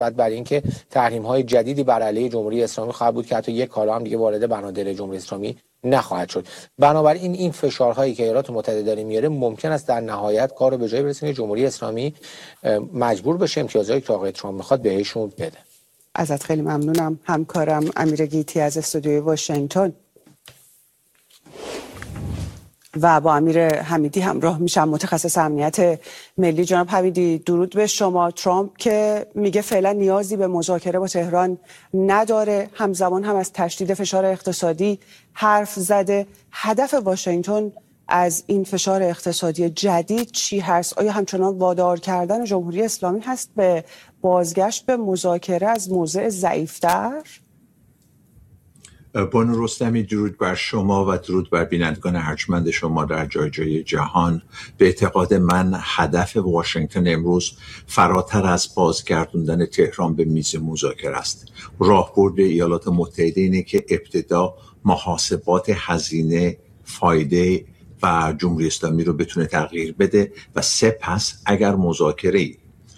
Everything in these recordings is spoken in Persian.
برای اینکه تحریم‌های جدیدی بر علیه جمهوری اسلامی خواهد بود که حتی یک کالا هم دیگه وارد بنادر جمهوری اسلامی نخواهد شد. بنابراین این فشارهایی که ایالات متحده داره میاره ممکن است در نهایت کارو به جای برسونه جمهوری اسلامی مجبور بشه امتیازایی که آقای ترامپ میخواد بهشون بده. ازت خیلی ممنونم. همکارم امیر گیتی از استودیوی واشنگتن و با امیر حمیدی همراه میشم، متخصص امنیت ملی. جناب حمیدی، درود به شما. ترامپ که میگه فعلا نیازی به مذاکره با تهران نداره، همزمان هم از تشدید فشار اقتصادی حرف زده. هدف واشنگتن از این فشار اقتصادی جدید چی هست؟ آیا همچنان وادار کردن جمهوری اسلامی هست به بازگشت به مذاکره از موضع ضعیفتر؟ بانو رستمی، درود بر شما و درود بر بینندگان ارجمند شما در جای جای جهان. به اعتقاد من هدف واشنگتن امروز فراتر از بازگردوندن تهران به میز مذاکره است. راهبرد ایالات متحده اینه که ابتدا محاسبات هزینه، فایده و جمهوری اسلامی رو بتونه تغییر بده و سپس اگر مذاکره‌ای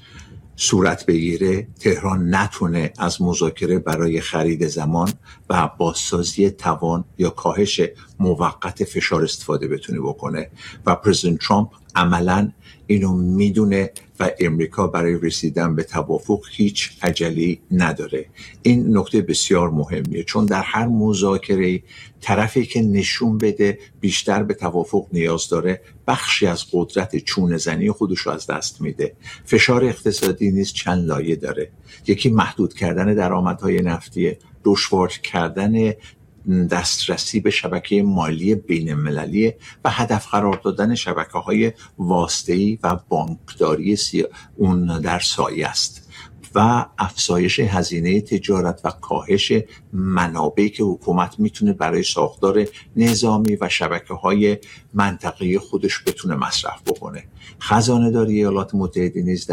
صورت بگیره تهران نتونه از مذاکره برای خرید زمان و بازسازی توان یا کاهش موقت فشار استفاده بتونه بکنه و پرزیدنت ترامپ عملاً اینو میدونه و امریکا برای رسیدن به توافق هیچ عجله‌ای نداره. این نکته بسیار مهمیه، چون در هر مذاکره طرفی که نشون بده بیشتر به توافق نیاز داره بخشی از قدرت چونه زنی خودش رو از دست میده. فشار اقتصادی نیز چند لایه داره. یکی محدود کردن درآمدهای نفتی، دشوار کردن دسترسی به شبکه مالی بین المللی و هدف قرار دادن شبکه‌های واسطه‌ای و بانکداری اون در سایه است و افزایش هزینه تجارت و کاهش منابعی که حکومت میتونه برای ساختار نظامی و شبکه‌های منطقه‌ای خودش بتونه مصرف بکنه. خزانه داری ایالات متحده نیز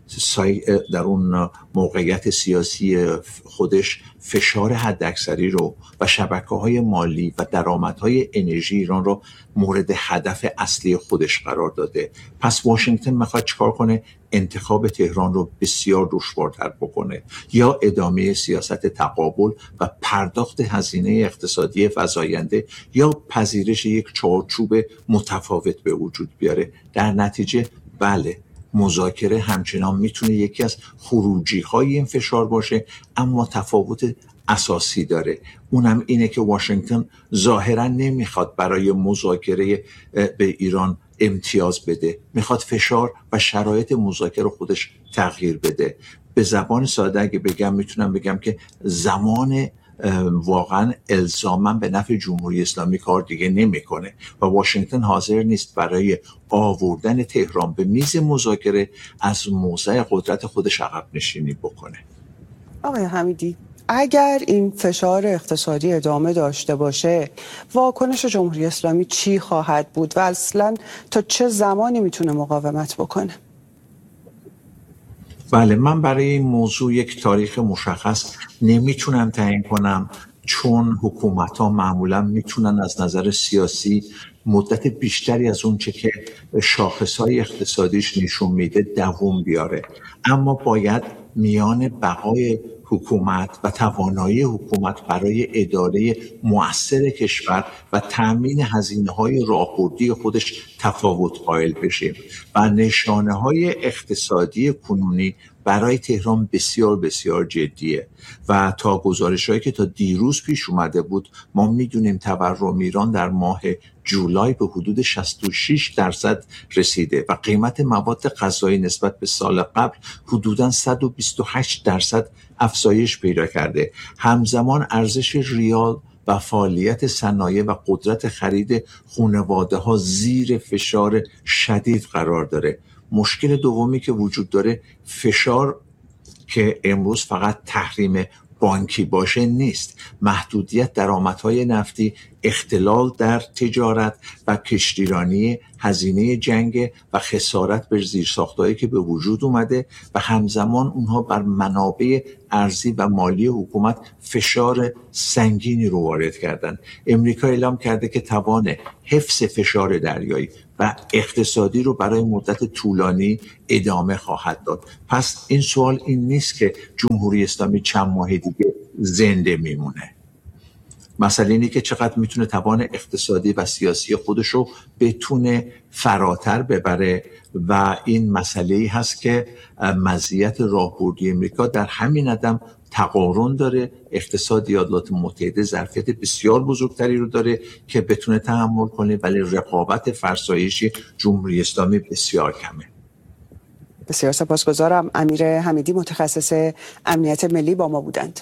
در اون موقعیت سیاسی خودش فشار حداکثری رو و شبکه‌های مالی و درآمدهای انرژی ایران رو مورد هدف اصلی خودش قرار داده. پس واشنگتن میخواد چیکار کنه؟ انتخاب تهران رو بسیار دشوارتر بکنه، یا ادامه سیاست تقابل و پرداخت هزینه اقتصادی فزاینده، یا پذیرش یک چارچوب متفاوت به وجود بیاره. در نتیجه بله، مذاکره همچنان میتونه یکی از خروجی‌های این فشار باشه، اما تفاوت اساسی داره. اونم اینه که واشنگتن ظاهراً نمیخواد برای مذاکره به ایران امتیاز بده، میخواد فشار و شرایط مذاکره خودش تغییر بده. به زبان ساده اگه بگم میتونم بگم که زمان واقعا الزاما به نفع جمهوری اسلامی کار دیگه نمیکنه و واشنگتن حاضر نیست برای آوردن تهران به میز مذاکره از موضع قدرت خودش عقب نشینی بکنه. آقای حمیدی، اگر این فشار اقتصادی ادامه داشته باشه، واکنش جمهوری اسلامی چی خواهد بود و اصلا تا چه زمانی میتونه مقاومت بکنه؟ بله، من برای این موضوع یک تاریخ مشخص نمیتونم تعیین کنم، چون حکومت‌ها معمولا میتونن از نظر سیاسی مدت بیشتری از اون چه که شاخص‌های اقتصادیش نشون میده دوام بیاره، اما باید میان بقای حکومت و توانایی حکومت برای اداره مؤثر کشور و تأمین هزینه‌های راهبردی خودش تفاوت قائل بشیم و نشانه‌های اقتصادی کنونی برای تهران بسیار بسیار جدیه و تا گزارش‌هایی که تا دیروز پیش اومده بود ما میدونیم تورم ایران در ماه جولای به حدود 66% رسیده و قیمت مواد غذایی نسبت به سال قبل حدوداً 128% افزایش پیدا کرده. همزمان ارزش ریال و فعالیت صنایع و قدرت خرید خانواده‌ها زیر فشار شدید قرار داره. مشکل دومی که وجود داره فشار که امروز فقط تحریم بانکی باشه نیست، محدودیت درآمدهای نفتی، اختلال در تجارت و کشتیرانی، هزینه جنگ و خسارت به زیرساختهایی که به وجود اومده و همزمان اونها بر منابع ارزی و مالی حکومت فشار سنگینی رو وارد کردن. امریکا اعلام کرده که توان حفظ فشار دریایی و اقتصادی رو برای مدت طولانی ادامه خواهد داد. پس این سوال این نیست که جمهوری اسلامی چند ماه دیگه زنده میمونه. مسئله اینه که چقدر میتونه توان اقتصادی و سیاسی خودش رو بتونه فراتر ببره و این مسئله‌ای هست که مزیت راهبردی امریکا در همین عدم تقارن داره. اقتصاد ایالات متحده ظرفیت بسیار بزرگتری رو داره که بتونه تحمل کنه، ولی رقابت فرسایشی جمهوری اسلامی بسیار کمه. بسیار سپاسگزارم. امیر حمیدی متخصص امنیت ملی با ما بودند.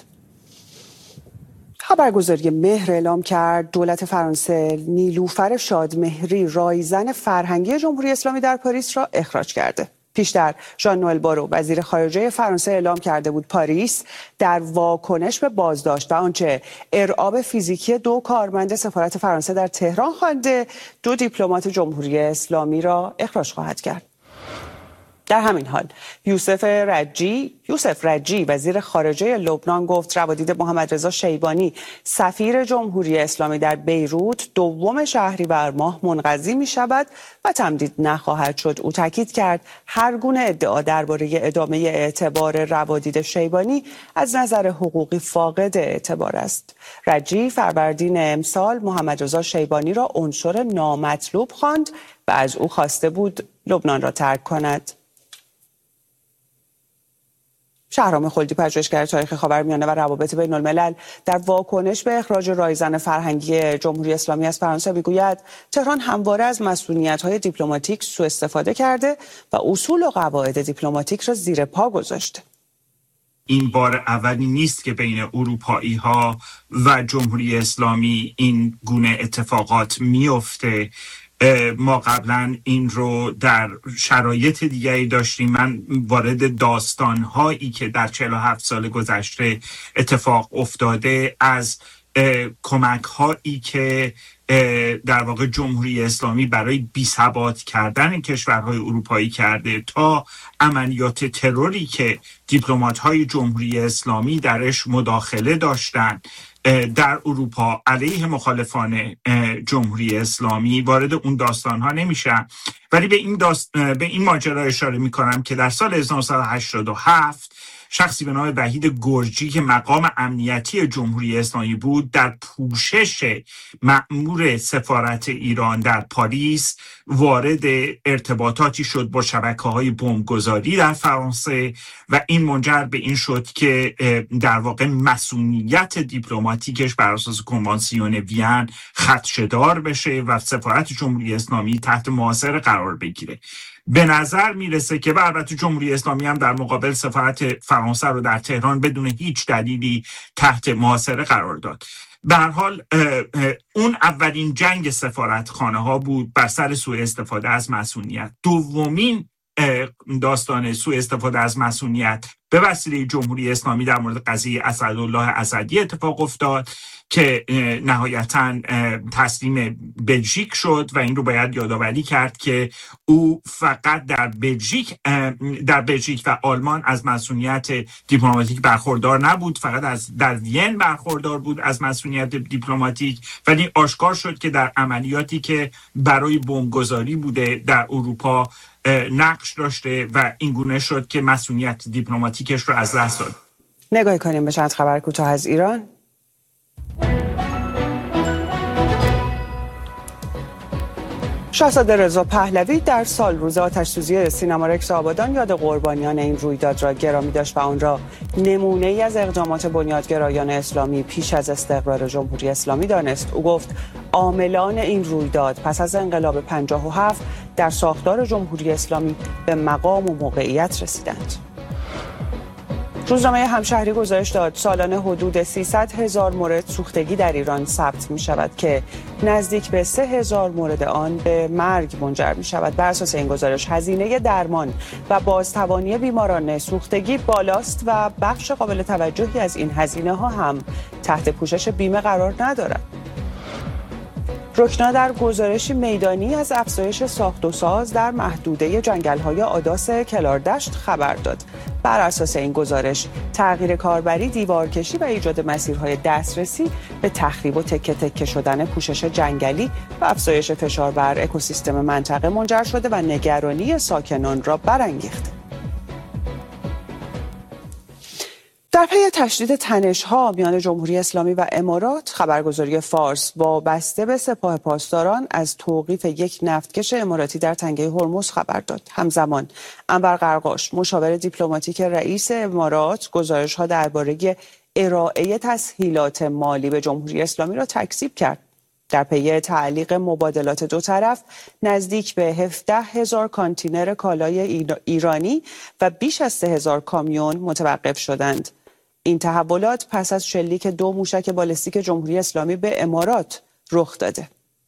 خبرگزاری مهر اعلام کرد دولت فرانسه نیلوفر شادمهری رایزن فرهنگی جمهوری اسلامی در پاریس را اخراج کرده. پیشتر ژان نوئل بارو وزیر خارجه فرانسه اعلام کرده بود پاریس در واکنش به بازداشت و آنچه ارعاب فیزیکی 2 کارمند سفارت فرانسه در تهران خوانده 2 دیپلمات جمهوری اسلامی را اخراج خواهد کرد. در همین حال یوسف رجی وزیر خارجه لبنان گفت روادید محمد رضا شیبانی سفیر جمهوری اسلامی در بیروت 2 شهریور ماه منقضی می شود و تمدید نخواهد شد. او تاکید کرد هر گونه ادعا درباره ادامه اعتبار روادید شیبانی از نظر حقوقی فاقد اعتبار است. رجی فروردین امسال محمد رضا شیبانی را عنصر نامطلوب خواند و از او خواسته بود لبنان را ترک کند. شهرام خلدی پژوهشگر تاریخ خاورمیانه و روابط بین الملل در واکنش به اخراج رایزن فرهنگی جمهوری اسلامی از فرانسه میگوید تهران همواره از مسئولیت‌های دیپلماتیک سوء استفاده کرده و اصول و قواعد دیپلماتیک را زیر پا گذاشته. این بار اولی نیست که بین اروپایی‌ها و جمهوری اسلامی این گونه اتفاقات میفته. ما قبلا این رو در شرایط دیگری داشتیم. من وارد داستان‌هایی که در 47 سال گذشته اتفاق افتاده از کمک‌هایی که در واقع جمهوری اسلامی برای بی‌ثبات کردن کشورهای اروپایی کرده تا عملیات تروری که دیپلمات‌های جمهوری اسلامی درش مداخله داشتند در اروپا علیه مخالفان جمهوری اسلامی، وارد اون داستان‌ها نمیشم. ولی به این ماجرا اشاره می‌کنم که در سال 1987 شخصی به نام وحید گرجی که مقام امنیتی جمهوری اسلامی بود در پوشش مأمور سفارت ایران در پاریس وارد ارتباطاتی شد با شبکه‌های بمبگذاری در فرانسه و این منجر به این شد که در واقع مسئولیت دیپلماتیکش بر اساس کنوانسیون وین خدشه‌دار بشه و سفارت جمهوری اسلامی تحت محاصره قرار بگیره. به نظر میرسه که البته جمهوری اسلامی هم در مقابل سفارت فرانسه رو در تهران بدون هیچ دلیلی تحت محاصره قرار داد. به هر حال اون اولین جنگ سفارتخانه ها بود بر سر سوء استفاده از مسئولیت. دومین داستان سوء استفاده از مسئولیت به وسیله جمهوری اسلامی در مورد قضیه اسدالله اسدی اتفاق افتاد که نهایتاً تسلیم بلژیک شد و این رو باید یادآوری کرد که او فقط در بلژیک و آلمان از مسئولیت دیپلماتیک برخوردار نبود، فقط در وین برخوردار بود از مسئولیت دیپلماتیک، ولی آشکار شد که در عملیاتی که برای بمبگذاری بوده در اروپا نقش داشته و این گونه شد که مسئولیت دیپلماتیکش رو از دست داد. نگاهی کنیم به چند خبر کوتاه از ایران. شاهزاده رضا پهلوی در سالروز آتش‌سوزی سینما رکس آبادان یاد قربانیان این رویداد را گرامی داشت و آن را نمونه‌ای از اقدامات بنیادگرایان اسلامی پیش از استقرار جمهوری اسلامی دانست. او گفت عاملان این رویداد پس از انقلاب 57 در ساختار جمهوری اسلامی به مقام و موقعیت رسیدند. روزنامه همشهری گزارش داد سالانه حدود 300,000 مورد سوختگی در ایران ثبت می شود که نزدیک به 3,000 مورد آن به مرگ منجر می شود. بر اساس این گزارش هزینه درمان و بازتوانی بیماران سوختگی بالاست و بخش قابل توجهی از این هزینه ها هم تحت پوشش بیمه قرار ندارد. رکنا در گزارشی میدانی از افزایش ساخت و ساز در محدوده جنگل‌های آداس کلاردشت خبر داد. بر اساس این گزارش، تغییر کاربری، دیوارکشی و ایجاد مسیرهای دسترسی به تخریب و تکه تکه شدن پوشش جنگلی و افزایش فشار بر اکوسیستم منطقه منجر شده و نگرانی ساکنان را برانگیخته. در پی تشدید تنش‌ها میان جمهوری اسلامی و امارات، خبرگزاری فارس وابسته به سپاه پاسداران از توقیف یک نفتکش اماراتی در تنگه هرمز خبر داد. همزمان انور قرقاش، مشاور دیپلماتیک رئیس امارات، گزارش‌ها درباره ارائه تسهیلات مالی به جمهوری اسلامی را تکذیب کرد. در پی تعلیق مبادلات دو طرف، نزدیک به 17,000 کانتینر کالای ایرانی و بیش از 3,000 کامیون متوقف شدند. این تحولات پس از شلیک 2 موشک بالستیک جمهوری اسلامی به امارات رخ داده.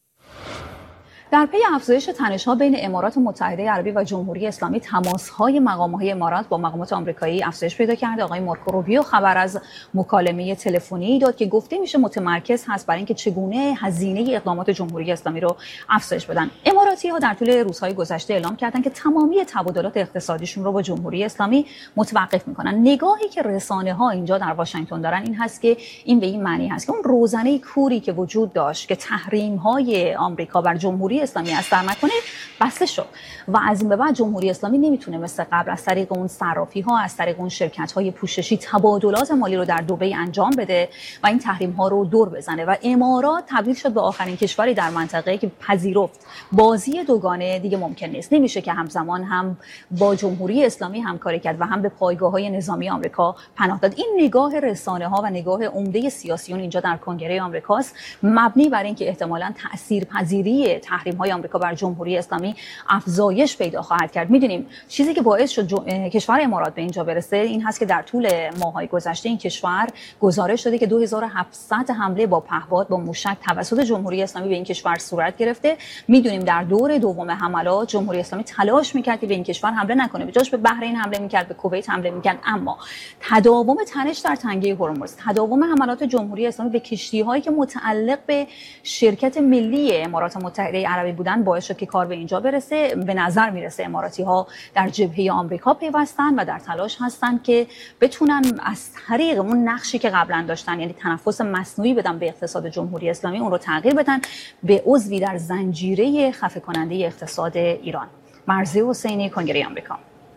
در پی افزایش تنش‌ها بین امارات متحده عربی و جمهوری اسلامی، تماس‌های مقام‌های امارات با مقامات آمریکایی افزایش پیدا کرده. آقای مارکو روبیو خبر از مکالمه تلفنی داد که گفته میشه متمرکز هست برای اینکه چگونه هزینه اقدامات جمهوری اسلامی رو افزایش بدن. اماراتی‌ها در طول روزهای گذشته اعلام کردند که تمامی تبادلات اقتصادیشون رو با جمهوری اسلامی متوقف می‌کنن. نگاهی که رسانه‌ها اینجا در واشنگتن دارن این هست که این به این معنی هست که اون روزنه کوری که وجود داشت که تحریم‌های آمریکا بر جمهوری اسلامی اثر نکنه بسته شد و از این به بعد جمهوری اسلامی نمیتونه مثل قبل از طریق اون صرافی‌ها، از طریق اون شرکت‌های پوششی تبادلات مالی رو در دبی انجام بده و این تحریم‌ها رو دور بزنه و امارات تبدیل شد به آخرین کشوری در منطقه که پذیرفت بازی دوگانه دیگه ممکن نیست. نمیشه که همزمان هم با جمهوری اسلامی همکاری کرد و هم به پایگاه‌های نظامی آمریکا پناه داد. این نگاه رسانه‌ها و نگاه عمده سیاسیون اینجا در کنگره آمریکاست، مبنی بر اینکه احتمالاً تاثیرپذیری تحریم‌های آمریکا بر جمهوری اسلامی افزایش پیدا خواهد کرد. می‌دونیم چیزی که باعث شد کشور امارات به اینجا برسه این هست که در طول ماه‌های گذشته این کشور گزارش داده که 2700 حمله با پهپاد با موشک توسط جمهوری اسلامی به این کشور صورت گرفته. می‌دونیم در دور دوم حملات جمهوری اسلامی تلاش می‌کرد که به این کشور حمله نکنه، به جاش به بحرین حمله می‌کرد، به کویت حمله می‌کرد، اما تداوم تنش در تنگه هرمز، تداوم حملات جمهوری اسلامی به کشتی‌هایی که متعلق به شرکت ملی امارات متحده عربی بودن باعث شد که کار به اینجا برسه. به نظر میرسه اماراتی‌ها در جبهه آمریکا پیوستن و در تلاش هستن که بتونن از طریق اون نقشی که قبلا داشتن، یعنی تنفس مصنوعی بدن به اقتصاد جمهوری اسلامی، اون رو تغییر بدن به عضوی در زنجیره خفه کننده اقتصاد ایران. مرضیه حسینی، کنگره آمریکا.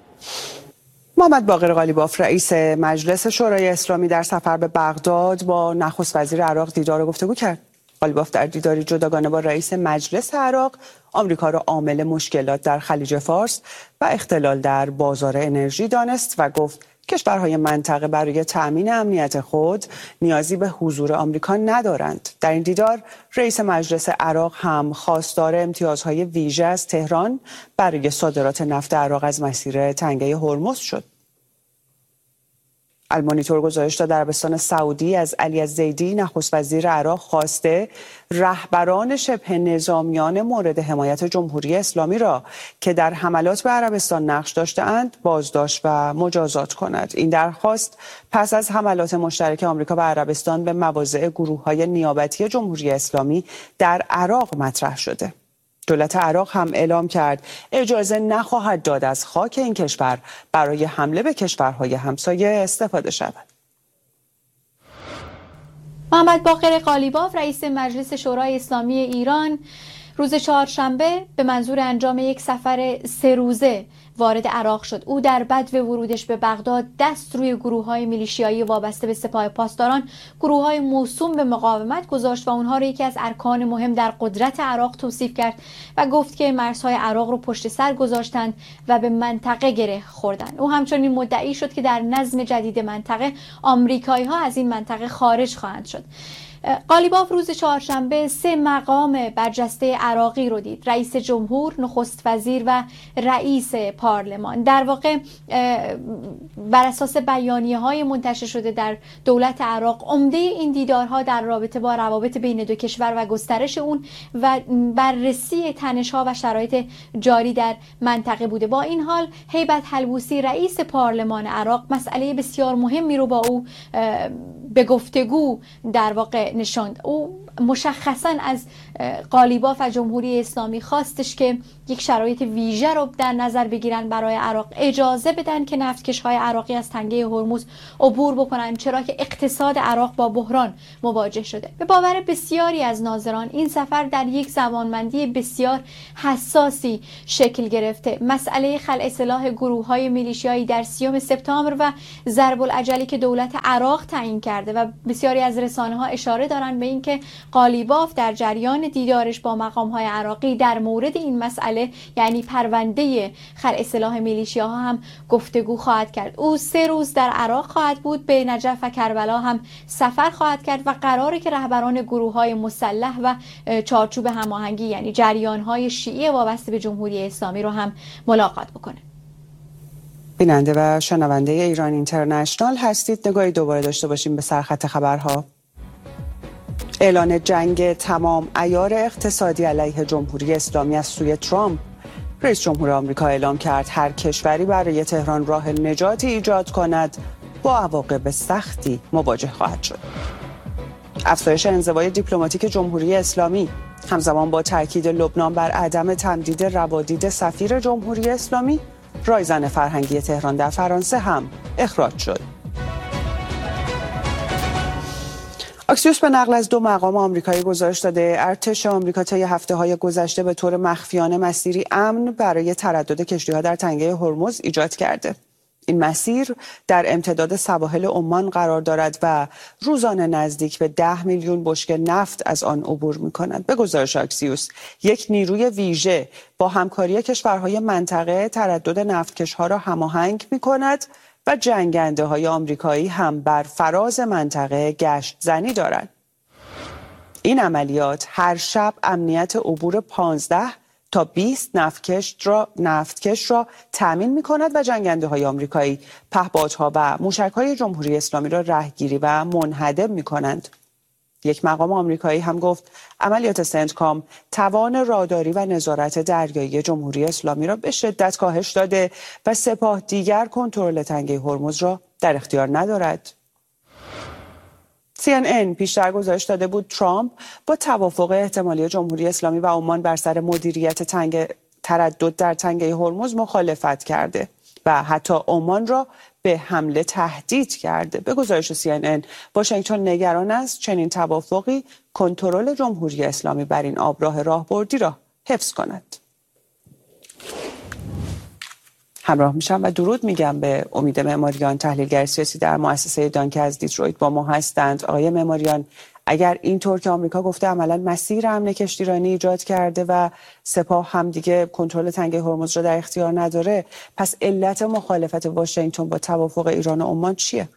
محمد باقر قالیباف، رئیس مجلس شورای اسلامی، در سفر به بغداد با نخست وزیر عراق دیدار و گفتگو کرد. قالیباف در دیداری جداگانه با رئیس مجلس عراق آمریکا را عامل مشکلات در خلیج فارس و اختلال در بازار انرژی دانست و گفت کشورهای منطقه برای تأمین امنیت خود نیازی به حضور آمریکا ندارند. در این دیدار رئیس مجلس عراق هم خواستار امتیازهای ویژه از تهران برای صادرات نفت عراق از مسیر تنگه هرمز شد. المانیتور گزارش داد عربستان سعودی از علی الزیدی نخست وزیر عراق خواسته رهبران شبه نظامیان مورد حمایت جمهوری اسلامی را که در حملات به عربستان نقش داشته‌اند بازداشت و مجازات کند. این درخواست پس از حملات مشترک آمریکا و عربستان به مواضع گروه‌های نیابتی جمهوری اسلامی در عراق مطرح شده. دولت عراق هم اعلام کرد اجازه نخواهد داد از خاک این کشور برای حمله به کشورهای همسایه استفاده شود. محمد باقر قالیباف، رئیس مجلس شورای اسلامی ایران، روز چهارشنبه به منظور انجام یک سفر 3 روزه وارد عراق شد. او در بدو ورودش به بغداد دست روی گروه‌های میلیشیایی وابسته به سپاه پاسداران، گروه‌های موسوم به مقاومت گذاشت و اونها را یکی از ارکان مهم در قدرت عراق توصیف کرد و گفت که مرزهای عراق رو پشت سر گذاشتند و به منطقه گره خوردند. او همچنین مدعی شد که در نظم جدید منطقه آمریکایی‌ها از این منطقه خارج خواهند شد. قالیباف روز چهارشنبه 3 مقام برجسته عراقی رو دید: رئیس جمهور، نخست وزیر و رئیس پارلمان. در واقع بر اساس بیانیه‌های منتشر شده در دولت عراق، عمده این دیدارها در رابطه با روابط بین دو کشور و گسترش اون و بررسی تنش‌ها و شرایط جاری در منطقه بوده. با این حال هیبت حلبوسی، رئیس پارلمان عراق، مسئله بسیار مهمی رو با او به گفتگو در واقع نشاند. او مشخصا از قالیباف و جمهوری اسلامی خواستش که یک شرایط ویژه رو در نظر بگیرن برای عراق، اجازه بدن که نفتکش‌های عراقی از تنگه هرمز عبور بکنن، چرا که اقتصاد عراق با بحران مواجه شده. به باور بسیاری از ناظران این سفر در یک زمانبندی بسیار حساسی شکل گرفته. مسئله خلع سلاح گروه‌های میلیشیایی در 30 سپتامبر و ضرب العجلی که دولت عراق تعیین کرده و بسیاری از رسانه‌ها اشاره دارن به اینکه قالیباف در جریان دیدارش با مقام‌های عراقی در مورد این مسئله، یعنی پرونده خلع سلاح میلیشیاها، هم گفتگو خواهد کرد. او 3 روز در عراق خواهد بود، به نجف و کربلا هم سفر خواهد کرد و قراره که رهبران گروه‌های مسلح و چارچوب هماهنگی یعنی جریان‌های شیعی وابسته به جمهوری اسلامی رو هم ملاقات بکنه. بیننده و شنونده ایران اینترنشنال هستید. نگاهی دوباره داشته باشیم به سرخط خبرها. اعلان جنگ تمام عیار اقتصادی علیه جمهوری اسلامی از سوی ترامپ. رئیس جمهور آمریکا اعلام کرد هر کشوری برای تهران راه نجاتی ایجاد کند با عواقب سختی مواجه خواهد شد. افزایش انزوای دیپلماتیک جمهوری اسلامی همزمان با تاکید لبنان بر عدم تمدید روادید سفیر جمهوری اسلامی، رایزن فرهنگی تهران در فرانسه هم اخراج شد. اکسیوس به نقل از 2 مقام آمریکایی گزارش داده ارتش آمریکا طی هفته‌های گذشته به طور مخفیانه مسیری امن برای تردد کشتی‌ها در تنگه هرمز ایجاد کرده. این مسیر در امتداد سواحل عمان قرار دارد و روزانه نزدیک به 10 میلیون بشکه نفت از آن عبور می‌کند. به گزارش اکسیوس، یک نیروی ویژه با همکاری کشورهای منطقه تردد نفتکش‌ها را هماهنگ می‌کند و جنگنده‌های آمریکایی هم بر فراز منطقه گشت زنی دارند. این عملیات هر شب امنیت عبور 15 تا 20 نفتکش را تأمین می‌کند و جنگنده‌های آمریکایی پهپادها و موشک‌های جمهوری اسلامی را رهگیری و منهدم می‌کنند. یک مقام آمریکایی هم گفت عملیات سنتکام توان راداری و نظارت دریایی جمهوری اسلامی را به شدت کاهش داده و سپاه دیگر کنترل تنگه هرمز را در اختیار ندارد. CNN پیشتر گزارش داده بود ترامپ با توافق احتمالی جمهوری اسلامی و عمان بر سر مدیریت تردد در تنگه هرمز مخالفت کرده و حتی عمان را به حمله تهدید کرده. به گزارش CNN، واشنگتن نگران است چنین توافقی کنترل جمهوری اسلامی بر این آبراه راهبردی را حفظ کند. همراه میشم و درود میگم به امید معماریان، تحلیلگر سیاسی در مؤسسه دانک از دیترویت با ما هستند. آقای معماریان، اگر اینطور که آمریکا گفته عملا مسیر امن کشتیرانی ایجاد کرده و سپاه هم دیگه کنترل تنگه هرمز را در اختیار نداره، پس علت مخالفت واشنگتن با توافق ایران و عمان چیه؟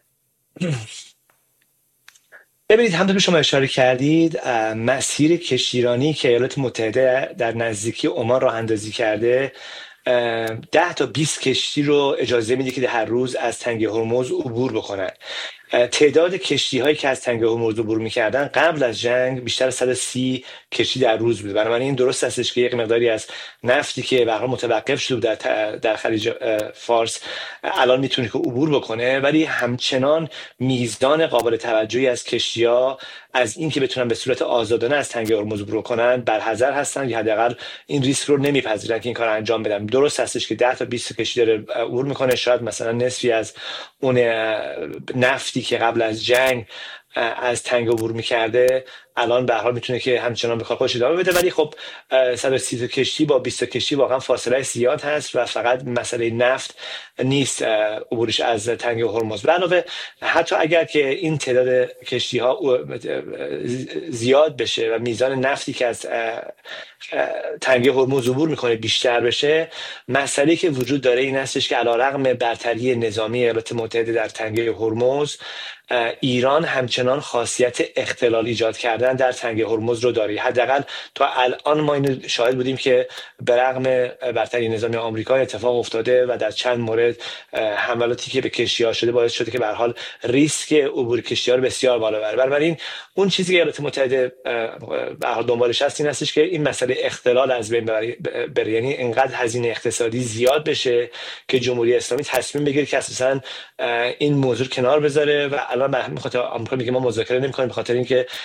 ببینید، همونطور که شما اشاره کردید، مسیر کشتیرانی که ایالات متحده در نزدیکی عمان راه اندازی کرده 10 تا 20 کشتی رو اجازه میده که هر روز از تنگه هرمز عبور بکنن. تعداد کشتی هایی که از تنگه هرمز عبور میکردن قبل از جنگ بیشتر از 130 کشتی در روز بود. بنابراین درست هستش که یک مقداری از نفتی که به هر حال متوقف شده در خلیج فارس الان میتونه که عبور بکنه، ولی همچنان میزان قابل توجهی از کشتی‌ها از این که بتونن به صورت آزادانه از تنگه هرمز عبور کنن برحذر هستن یا حداقل این ریسک رو نمیپذیرن که این کار انجام بدن. درست هستش که 10 تا 20 کشتی داره عبور میکنه، شاید مثلا نصفی از اون نفتی که قبل از جنگ از تنگه عبور میکرده الان به هر حال میتونه که همچنان بخواد خودش ادامه بده، ولی خب 130 تا کشتی با 20 تا کشتی واقعا فاصله زیاد هست و فقط مسئله نفت نیست عبورش از تنگه هرمز. علاوه حتی اگر که این تعداد کشتی ها زیاد بشه و میزان نفتی که از تنگه هرمز عبور میکنه بیشتر بشه، مسئله که وجود داره این هستش که علیرغم برتری نظامی ایالات متحده در تنگه هرمز، ایران همچنان خاصیت اختلال ایجاد کردن در تنگه هرمز رو داره. حداقل تا الان ما اینو شاهد بودیم که به رغم برتری نظامی آمریکا اتفاق افتاده و در چند مورد حملاتی که به کشتی‌ها شده باعث شده که به هر حال ریسک عبور کشتی‌ها رو بسیار بالا بره. بنابراین اون چیزی که ایالات متحده به هر حال دنبالش هست این هستش که این مسئله اختلال از بین بره، یعنی اینقدر هزینه اقتصادی زیاد بشه که جمهوری اسلامی تصمیم بگیره که اساساً این موضوع کنار بذاره و الان به خاطر آمریکا میگه ما مذاکره نمی‌کنیم، به خاطر اینکه میگه تا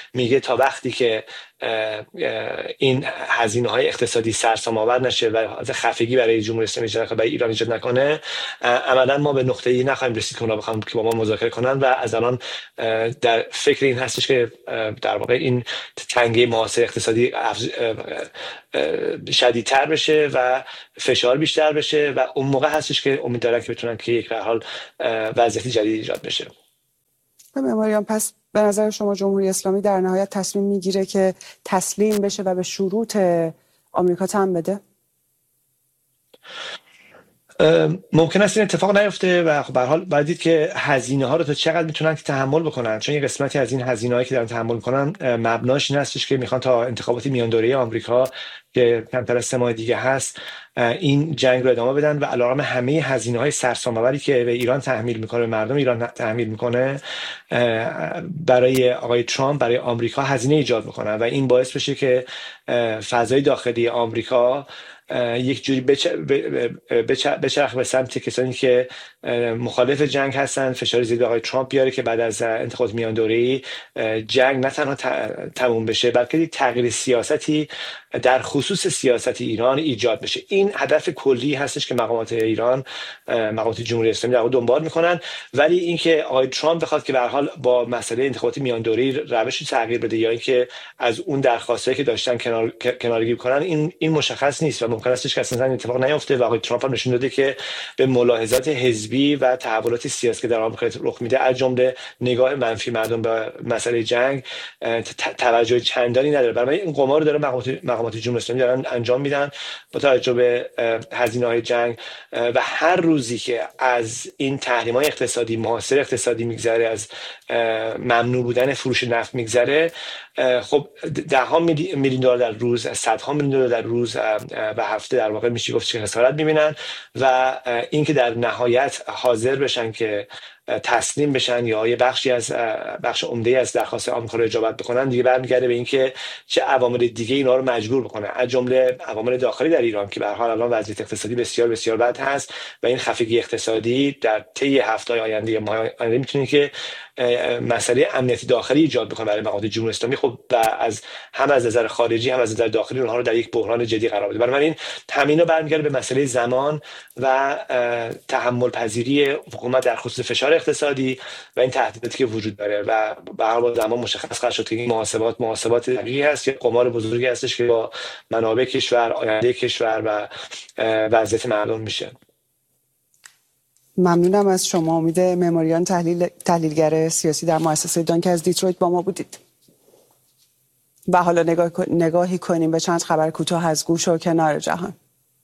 تا وقتی که این هزینه‌های اقتصادی سرسام‌آور نشه و از خفگی برای جمهوری اسلامی ایجاد نکنه، برای ایران ایجاد نکنه، عملاً ما به نقطه‌ای نخواهیم رسید که اونا بخوام که با ما مذاکره کنن و از الان در فکر این هستش که در واقع این تنگه معاصر اقتصادی شدیدتر بشه و فشار بیشتر بشه و اون موقع هستش که امید دارن که بتونن که یک به هر حال وضعیت جدید ایجاد بشه. مماریان، پس به نظر شما جمهوری اسلامی در نهایت تصمیم میگیره که تسلیم بشه و به شروط آمریکا تن بده؟ ممکن است این اتفاق نیفته و به هر حال باید دید که هزینه ها رو تا چقدر میتونن که تحمل بکنن، چون یه قسمتی از این هزینه‌هایی که دارن تحمل میکنن مبناش این هستش که میخوان تا انتخابات میان دوره‌ای آمریکا که کمتر از 3 ماه دیگه هست این جنگ رو ادامه بدن و علیرغم همه هزینه‌های سرسام‌آوری که به ایران تحمیل میکنه، به مردم ایران تحمیل میکنه، برای آقای ترامپ، برای آمریکا هزینه ایجاد میکنن و این باعث بشه که فضای داخلی آمریکا یک جوری بچرخ به سمت کسانی که مخالف جنگ هستن، فشار زیاد آقای ترامپ بیاره که بعد از انتخابات میان دوره‌ای جنگ نه تنها تموم بشه بلکه یک تغییر سیاستی در خصوص سیاست ایران ایجاد بشه. این هدف کلی هستش که مقامات ایران، مقامات جمهوری اسلامی در دنبال میکنن، ولی اینکه آقای ترامپ بخواد که به هر حال با مسئله انتخابات میان دوره‌ای روشی تغییر بده یا اینکه از اون درخواستایی که داشتن کنارگیری کنن، این مشخص نیست و ممکن است که اصلا اتفاق نیفته و آقای ترامپ هم نشون داده که به ملاحظات حزبی و تحولات سیاسی که در آمریکا رخ میده از جمله نگاه منفی مردم به مسئله جنگ توجه چندانی نداره. برای این قمار داره مقامات جمهوری اسلامی دارن انجام میدن با توجه به هزینه‌های جنگ و هر روزی که از این تحریم‌های اقتصادی، محاصره اقتصادی میگذره، از ممنوع بودن فروش نفت میگذره، خب $10 میلیون در روز، $100 میلیون در روز و هفته در واقع میشه گفت که خسارت میبینن و اینکه در نهایت حاضر بشن که تسلیم بشن یا یه بخش عمده از درخواست آمریکا رو اجابت بکنن، دیگه برمیگرده به اینکه چه عوامل دیگه اینا رو مجبور بکنه، از جمله عوامل داخلی در ایران که به هر حال الان وضعیت اقتصادی بسیار بسیار بد هست و این خفگی اقتصادی در طی هفته‌های آینده یا ماه‌های آینده میتونه که مسئله امنیتی داخلی ایجاد بکنه برای مقامات جمهوری اسلامی. خب هم از نظر خارجی هم از نظر داخلی اونها رو در یک بحران جدی قرار بده. بنابراین همینا برمیگرده به مسئله زمان و تحمل پذیری حکومت در خصوص فشار اقتصادی و این تهدیداتی که وجود داره و به هر حال زمان مشخص خواهد شد که این محاسبات دقیقی هست که قمار بزرگی هستش که با منابع کشور، آینده کشور و وضعیت مردم میشه. ممنونم از شما. امید مماریان، تحلیلگر سیاسی در مؤسسه دانک از دیترویت با ما بودید. و حالا نگاهی کنیم به چند خبر کوتاه از گوش و کنار جهان.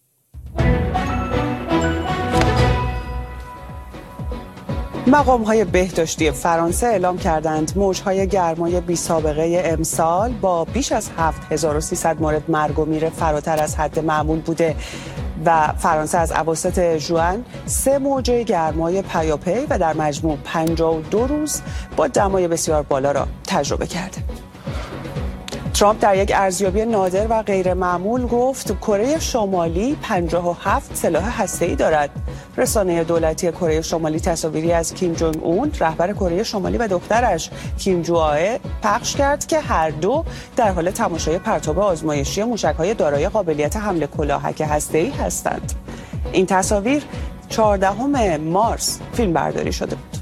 مقام‌های بهداشتی فرانسه اعلام کردند موج‌های گرمای بی‌سابقه امسال با بیش از 7300 مورد مرگ و میر فراتر از حد معمول بوده و فرانسه از اواسط ژوئن 3 موجه گرمای پیاپی و در مجموع 52 روز با دمای بسیار بالا را تجربه کرده. ترامپ در یک ارزیابی نادر و غیر معمول گفت کره شمالی 57 سلاح هسته‌ای دارد. رسانه دولتی کره شمالی تصاویری از کیم جونگ اون، رهبر کره شمالی و دخترش کیم جو آه پخش کرد که هر دو در حال تماشای پرتاب آزمایشی موشک‌های دارای قابلیت حمل کلاهک هسته‌ای هستند. این تصاویر 14 مارس فیلمبرداری شده بود.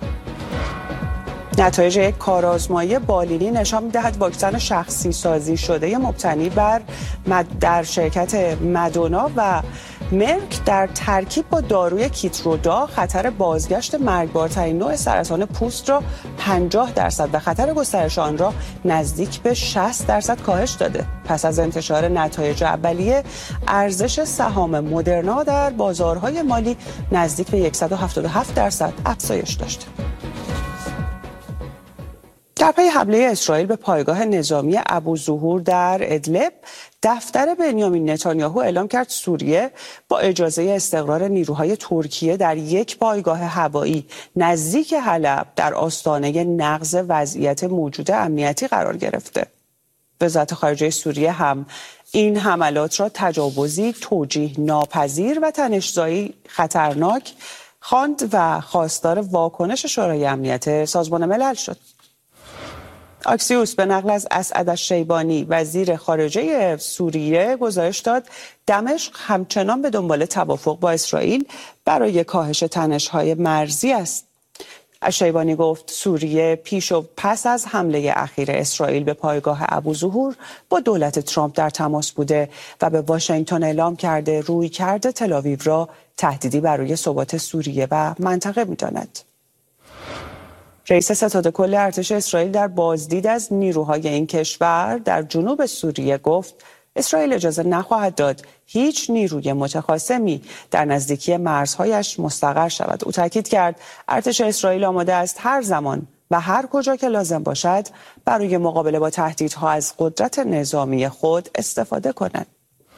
نتایج یک کارآزمایی بالینی نشان می‌دهد واکسن شخصی سازی شده مبتنی در شرکت مدونا و مرک در ترکیب با داروی کیترودا خطر بازگشت مرگبارترین نوع سرطان پوست را 50% و خطر گسترش آن را نزدیک به 60% کاهش داده. پس از انتشار نتایج اولیه، ارزش سهام مدرنا در بازارهای مالی نزدیک به 177% افزایش داشته. در پی حمله اسرائیل به پایگاه نظامی ابوظهور در ادلب، دفتر بنیامین نتانیاهو اعلام کرد سوریه با اجازه استقرار نیروهای ترکیه در یک پایگاه هوایی نزدیک حلب در آستانه نقض وضعیت موجود امنیتی قرار گرفته. وزارت خارجه سوریه هم این حملات را تجاوزی توجیه ناپذیر و تنش‌زایی خطرناک خواند و خواستار واکنش شورای امنیت سازمان ملل شد. آکسیوس به نقل از اسعد الشیبانی وزیر خارجه سوریه گزارش داد دمشق همچنان به دنبال توافق با اسرائیل برای کاهش تنش‌های مرزی است. الشیبانی گفت سوریه پیش و پس از حمله اخیر اسرائیل به پایگاه ابوظهور با دولت ترامپ در تماس بوده و به واشنگتن اعلام کرده رویکرد تل‌آویو را تهدیدی برای ثبات سوریه و منطقه می‌داند. رئیس ستاد کل ارتش اسرائیل در بازدید از نیروهای این کشور در جنوب سوریه گفت اسرائیل اجازه نخواهد داد هیچ نیروی متخاصمی در نزدیکی مرزهایش مستقر شود. او تاکید کرد ارتش اسرائیل آماده است هر زمان و هر کجا که لازم باشد برای مقابله با تهدیدها از قدرت نظامی خود استفاده کند.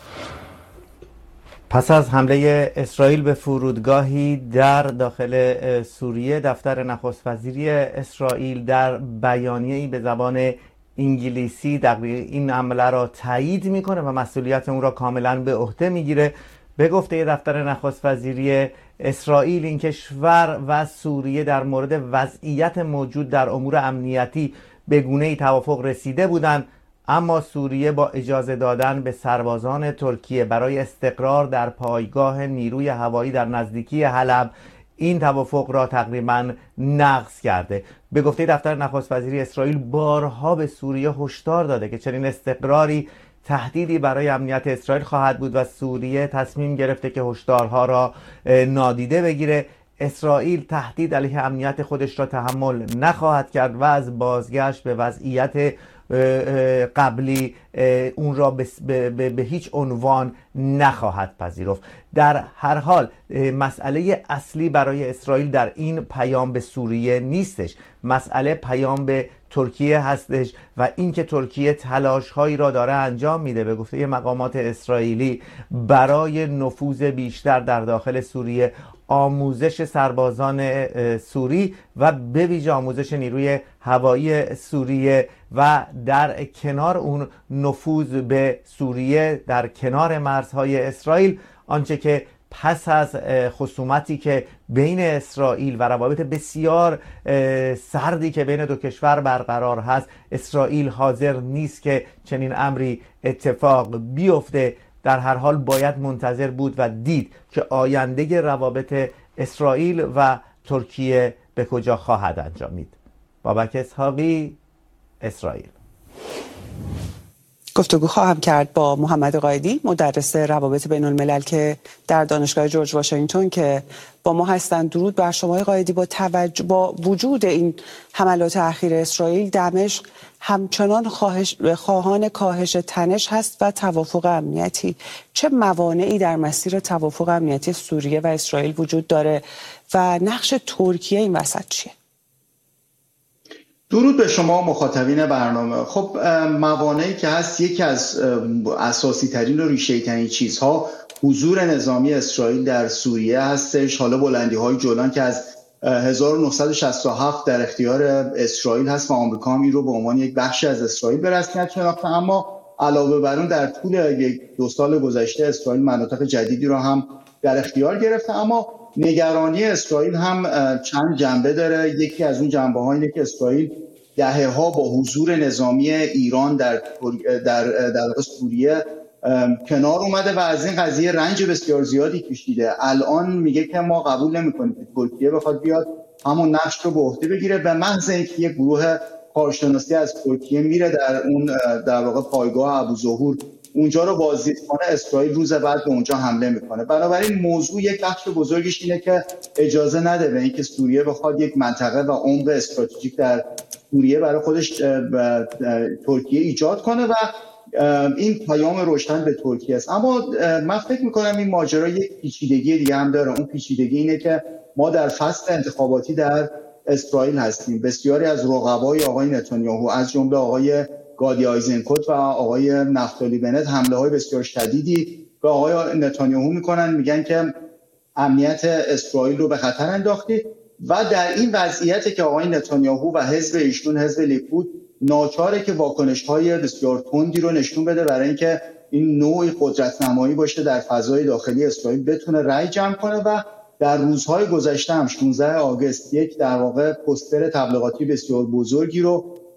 پس از حمله اسرائیل به فرودگاهی در داخل سوریه، دفتر نخست وزیری اسرائیل در بیانیه‌ای به زبان انگلیسی این حمله را تایید میکنه و مسئولیت اون را کاملا به عهده میگیره. به گفته دفتر نخست وزیری اسرائیل این کشور و سوریه در مورد وضعیت موجود در امور امنیتی به گونه‌ای توافق رسیده بودند، اما سوریه با اجازه دادن به سربازان ترکیه برای استقرار در پایگاه نیروی هوایی در نزدیکی حلب این توافق را تقریبا نقض کرده. به گفته دفتر نخست وزیری اسرائیل بارها به سوریه هشدار داده که چنین استقراری تهدیدی برای امنیت اسرائیل خواهد بود و سوریه تصمیم گرفته که هشدارها را نادیده بگیره. اسرائیل تهدید علیه امنیت خودش را تحمل نخواهد کرد و از بازگشت به وضعیت قبلی اون را به هیچ عنوان نخواهد پذیرفت. در هر حال مسئله اصلی برای اسرائیل در این پیام به سوریه نیستش، مسئله پیام به ترکیه هستش و اینکه ترکیه تلاش‌هایی را داره انجام میده به گفته مقامات اسرائیلی برای نفوذ بیشتر در داخل سوریه، آموزش سربازان سوری و به ویژه آموزش نیروی هوایی سوریه و در کنار اون نفوذ به سوریه در کنار مرزهای اسرائیل. آنچه که پس از خصومتی که بین اسرائیل و روابط بسیار سردی که بین دو کشور برقرار هست، اسرائیل حاضر نیست که چنین امری اتفاق بیفته. در هر حال باید منتظر بود و دید که آینده روابط اسرائیل و ترکیه به کجا خواهد انجامید. بابک اسحاقی، اسرائیل. گفتگو خواهم کرد با محمد قائدی، مدرس روابط بین الملل که در دانشگاه جورج واشنگتن که با ما هستند. درود بر شما قائدی. با وجود این حملات اخیر اسرائیل، دمشق همچنان خواهان کاهش تنش هست و توافق امنیتی. چه موانعی در مسیر توافق امنیتی سوریه و اسرائیل وجود داره و نقش ترکیه این وسط چیه؟ درود به شما مخاطبین برنامه. خب موانعی که هست، یکی از اساسی ترین و ریشه ترین چیزها حضور نظامی اسرائیل در سوریه هستش. حالا بلندی های جولان که از 1967 در اختیار اسرائیل هست و آمریکا هم این رو به عنوان یک بخشی از اسرائیل به رسمیت شناخته، اما علاوه بر اون در طول یک دو سال گذشته اسرائیل مناطق جدیدی رو هم در اختیار گرفته. اما نگرانی اسرائیل هم چند جنبه داره. یکی از اون جنبه‌ها اینه که اسرائیل دهه‌ها با حضور نظامی ایران در سوریه کنار اومده و از این قضیه رنج بسیار زیادی کشیده. الان میگه که ما قبول نمی‌کنیم که ترکیه بخواد بیاد همون نقش رو به عهده بگیره، به محض اینکه یک گروه کارشناسی از ترکیه میره در اون در واقع پایگاه ابوظهور اونجا رو بازدید کنه، اسرائیل روز بعد به اونجا حمله میکنه. بنابراین موضوع یک بخش بزرگش اینه که اجازه نده به اینکه سوریه بخواد یک منطقه و عمق استراتژیک در سوریه برای خودش ترکیه ایجاد کنه و این پیام روشن به ترکیه است. اما من فکر میکنم این ماجرا یک پیچیدگی دیگه هم داره. اون پیچیدگی اینه که ما در فصل انتخاباتی در اسرائیل هستیم. بسیاری از رقبای آقای نتانیاهو از جمله آقای گادی آیزنکوت و آقای نفتالی بنت حمله های بسیار شدیدی به آقای نتانیاهو میکنن، میگن که امنیت اسرائیل رو به خطر انداختی و در این وضعیت که آقای نتانیاهو و حزب ایشون، حزب لیکود، ناچاره که واکنش‌های بسیار تندی رو نشون بده برای اینکه این نوعی قدرت نمایی باشه در فضای داخلی اسرائیل، بتونه رأی جمع کنه. و در روزهای گذشته هم 16 آگوست یک در واقع پوستر تبلیغاتی بسیار بزرگی رو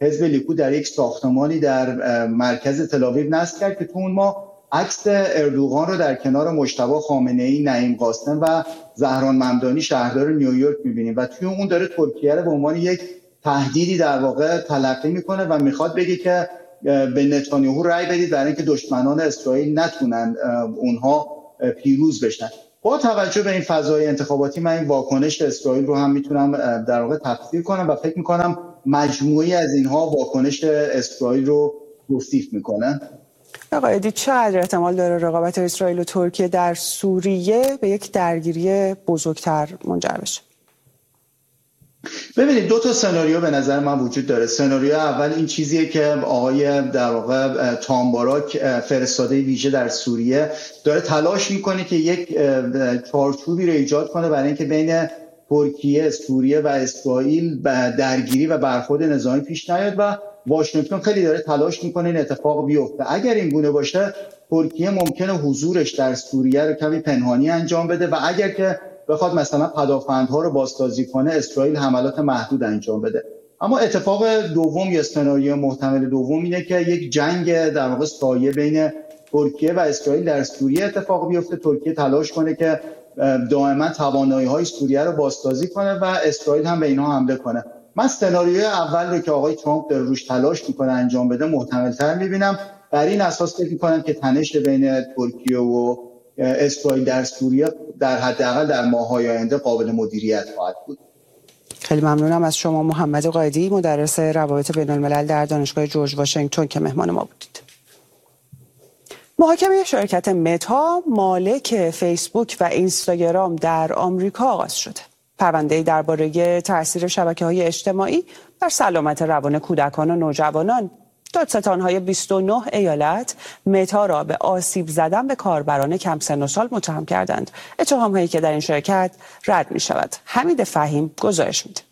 حزب لیکود در یک ساختمانی در مرکز تل‌آویو نصب کرد که تو اون ما عکس اردوغان رو در کنار مجتبی خامنه‌ای، نعیم قاسم و زهران ممدانی شهردار نیویورک می‌بینیم و توی اون داره ترکیه رو به عنوان یک تهدیدی در واقع تلقی میکنه و میخواد بگه که به نتانیاهو رأی بدید برای اینکه دشمنان اسرائیل نتونن اونها پیروز بشن. با توجه به این فضای انتخاباتی من این واکنش اسرائیل رو هم میتونم در واقع تفسیر کنم و فکر میکنم مجموعی از اینها واکنش اسرائیل رو توصیف میکنن. آقای ادی، چقدر احتمال داره رقابت اسرائیل و ترکیه در سوریه به یک درگیری بزرگتر منجر بشه؟ ببینید دو تا سناریو به نظر من وجود داره. سناریو اول این چیزیه که آقای در واقع تامباراک فرستاده ویژه در سوریه داره تلاش میکنه که یک چارچوبی رو ایجاد کنه برای اینکه بین ترکیه، سوریه و اسرائیل درگیری و برخورد نظامی پیش نیاد و واشنگتن خیلی داره تلاش میکنه این اتفاق بیفته. اگر این گونه باشه ترکیه ممکنه حضورش در سوریه رو کمی پنهانی انجام بده و اگر که بخواد مثلا پدافندها رو بازسازی کنه اسرائیل حملات محدود انجام بده. اما اتفاق دوم یا سناریو محتمل دوم اینه که یک جنگ در واقع سایه بین ترکیه و اسرائیل در سوریه اتفاق بیفته. ترکیه تلاش کنه که دائما توانایی‌های سوریه رو بازسازی کنه و اسرائیل هم به اینها حمله کنه. من سناریوی اول رو که آقای ترامپ داره روش تلاش میکنه انجام بده محتمل‌تر می‌بینم. بر این اساس فکر می‌کنم که تنش بین ترکیه و اسرائیل در سوریه در حداقل در ماه‌های آینده قابل مدیریت خواهد بود. خیلی ممنونم از شما محمد قائدی، مدرس روابط بین‌الملل در دانشگاه جورج واشنگتن که مهمان ما بودید. محاکمه شرکت متا مالک فیسبوک و اینستاگرام در آمریکا آغاز شده. پرونده‌ای درباره تاثیر شبکه‌های اجتماعی بر سلامت روان کودکان و نوجوانان. دادستان‌های 29 ایالت متا را به آسیب زدن به کاربران کم سن و سال متهم کردند. اتهام‌هایی که در این شرکت رد می‌شود. حمید فهیم گزارش می‌ده.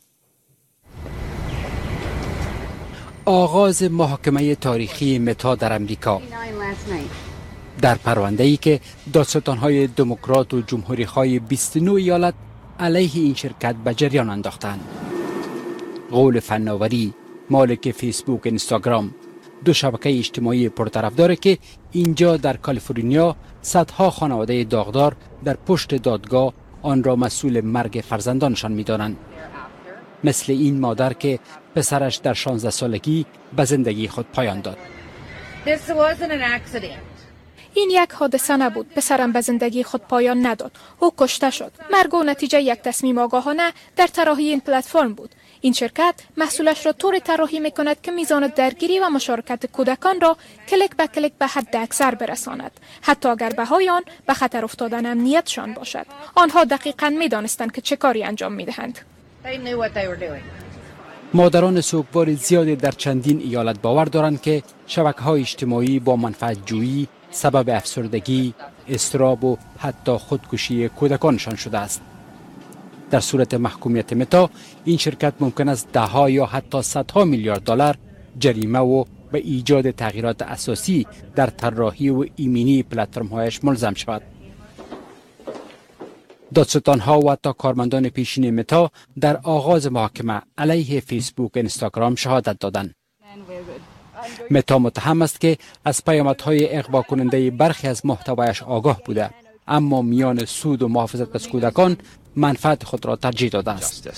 آغاز محاکمه تاریخی متا در امریکا در پرونده‌ای که دادستان‌های دموکرات و جمهوری‌خواه 29 ایالت علیه این شرکت به جریان انداختند. قول فناوری مالک فیسبوک اینستاگرام، دو شبکه اجتماعی پرطرفدار که اینجا در کالیفرنیا صدها خانواده داغدار در پشت دادگاه آن را مسئول مرگ فرزندانشان می‌دانند. مثل این مادر که پسرش در 16 سالگی به زندگی خود پایان داد. این یک حادثه نبود. پسرم به زندگی خود پایان نداد. او کشته شد. مرگ او نتیجه یک تصمیم آگاهانه در طراحی این پلتفرم بود. این شرکت محصولش را طوری طراحی می‌کند که میزان درگیری و مشارکت کودکان را کلیک به کلیک به حد اکثر برساند، حتی اگر بهای آن به خطر افتادن امنیتشان باشد. آنها دقیقاً می‌دانستند که چه کاری انجام می‌دهند. مادران سوگوار زیادی در چندین ایالت باور دارند که شبکه‌های اجتماعی با منفعت جویی سبب افسردگی، اضطراب و حتی خودکشی کودکانشان شده است. در صورت محکومیت متا این شرکت ممکن است ده‌ها یا حتی صدها میلیارد دلار جریمه و به ایجاد تغییرات اساسی در طراحی و ایمنی پلتفرم‌هایش ملزم شود. دادستان‌ها و حتی کارمندان پیشین متا در آغاز محاکمه علیه فیسبوک و اینستاگرام شهادت دادند. متا متهم است که از پیامدهای اغوا کننده برخی از محتوایش آگاه بوده، اما میان سود و محافظت از کودکان منفعت خود را ترجیح داده است.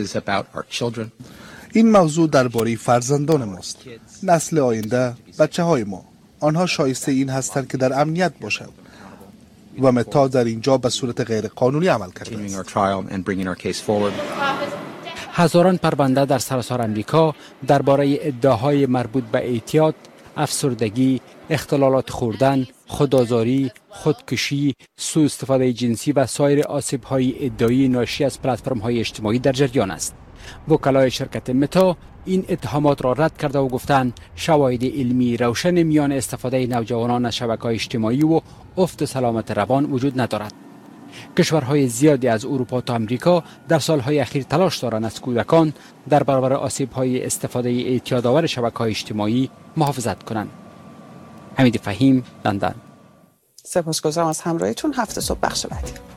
این موضوع درباره فرزندان ماست، نسل آینده، بچه‌های ما. آنها شایسته این هستند که در امنیت باشند و متا در اینجا به صورت غیر قانونی عمل کرده است. هزاران پرونده در سراسر امریکا درباره ادعاهای مربوط به اعتیاد، افسردگی، اختلالات خوردن، خودآزاری، خودکشی، سوء استفاده جنسی و سایر آسیب‌های ادعایی ناشی از پلتفرم‌های اجتماعی در جریان است. وکلای شرکت متا این اتهامات را رد کرده و گفتند شواهد علمی روشن میان استفاده نوجوانان از شبکه‌های اجتماعی و افت سلامت روان وجود ندارد. کشورهای زیادی از اروپا تا امریکا در سالهای اخیر تلاش دارند از کودکان در برابر آسیب‌های استفاده اعتیادآور شبکه‌های اجتماعی محافظت کنند. حمید فهیم، لندن. سپاسگزارم از همراهیتون. هفته صبح بخش بعدی.